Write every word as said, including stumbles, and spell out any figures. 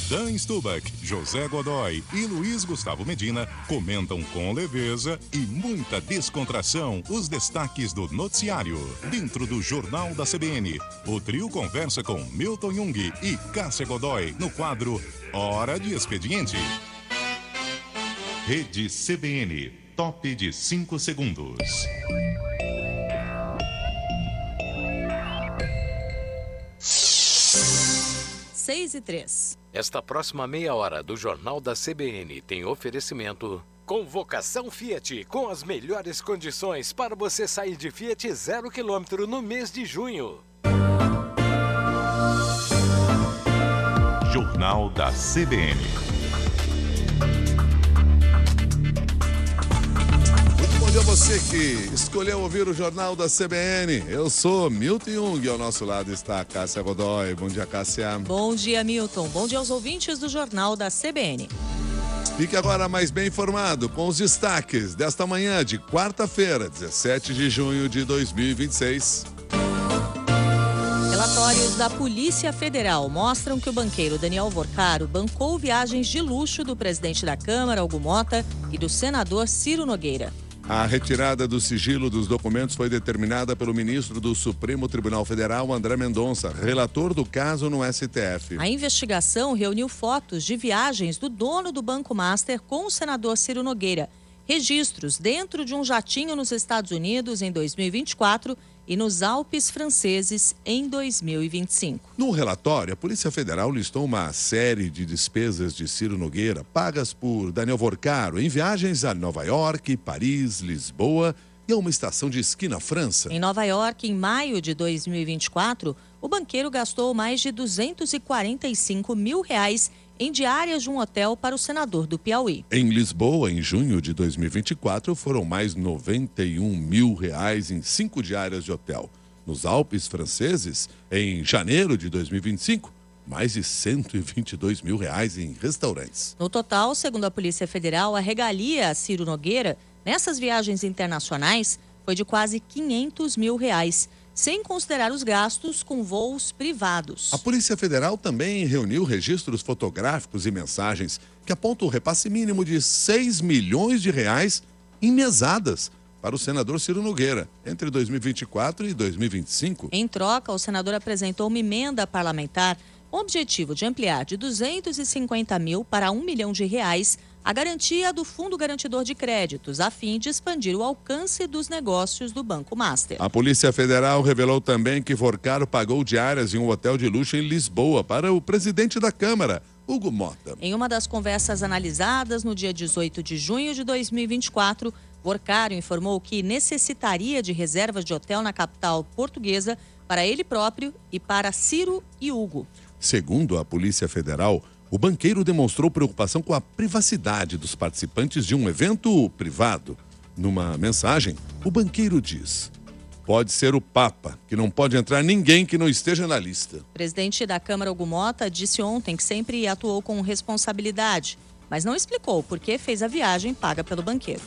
Dan Stubach, José Godoy e Luiz Gustavo Medina comentam com leveza e muita descontração os destaques do noticiário. Dentro do Jornal da C B N, o trio conversa com Milton Jung e Cássia Godoy no quadro Hora de Expediente. Rede C B N, top de cinco segundos. seis e três. Esta próxima meia hora do Jornal da C B N tem oferecimento. Convocação Fiat, com as melhores condições para você sair de Fiat zero quilômetro no mês de junho. Jornal da C B N. Bom dia a você que escolheu ouvir o Jornal da C B N. Eu sou Milton Jung e ao nosso lado está a Cássia Godoy. Bom dia, Cássia. Bom dia, Milton. Bom dia aos ouvintes do Jornal da C B N. Fique agora mais bem informado com os destaques desta manhã de quarta-feira, dezessete de junho de dois mil e vinte e seis. Relatórios da Polícia Federal mostram que o banqueiro Daniel Vorcaro bancou viagens de luxo do presidente da Câmara, Hugo Mota, e do senador Ciro Nogueira. A retirada do sigilo dos documentos foi determinada pelo ministro do Supremo Tribunal Federal, André Mendonça, relator do caso no S T F. A investigação reuniu fotos de viagens do dono do Banco Master com o senador Ciro Nogueira, registros dentro de um jatinho nos Estados Unidos em dois mil e vinte e quatro e nos Alpes franceses em dois mil e vinte e cinco. No relatório, a Polícia Federal listou uma série de despesas de Ciro Nogueira pagas por Daniel Vorcaro em viagens a Nova York, Paris, Lisboa e a uma estação de esqui na França. Em Nova York, em maio de dois mil e vinte e quatro, o banqueiro gastou mais de duzentos e quarenta e cinco mil reais em diárias de um hotel para o senador do Piauí. Em Lisboa, em junho de dois mil e vinte e quatro, foram mais noventa e um mil reais em cinco diárias de hotel. Nos Alpes franceses, em janeiro de dois mil e vinte e cinco, mais de cento e vinte e dois mil reais em restaurantes. No total, segundo a Polícia Federal, a regalia a Ciro Nogueira nessas viagens internacionais foi de quase quinhentos mil reais, sem considerar os gastos com voos privados. A Polícia Federal também reuniu registros fotográficos e mensagens que apontam o repasse mínimo de seis milhões de reais em mesadas para o senador Ciro Nogueira, entre dois mil e vinte e quatro e dois mil e vinte e cinco. Em troca, o senador apresentou uma emenda parlamentar com o objetivo de ampliar de duzentos e cinquenta mil para um milhão de reais a garantia do Fundo Garantidor de Créditos, a fim de expandir o alcance dos negócios do Banco Master. A Polícia Federal revelou também que Vorcaro pagou diárias em um hotel de luxo em Lisboa para o presidente da Câmara, Hugo Mota. Em uma das conversas analisadas no dia dezoito de junho de dois mil e vinte e quatro, Vorcaro informou que necessitaria de reservas de hotel na capital portuguesa para ele próprio e para Ciro e Hugo. Segundo a Polícia Federal, o banqueiro demonstrou preocupação com a privacidade dos participantes de um evento privado. Numa mensagem, o banqueiro diz: pode ser o Papa, que não pode entrar ninguém que não esteja na lista. O presidente da Câmara, Hugo Mota, disse ontem que sempre atuou com responsabilidade, mas não explicou por que fez a viagem paga pelo banqueiro.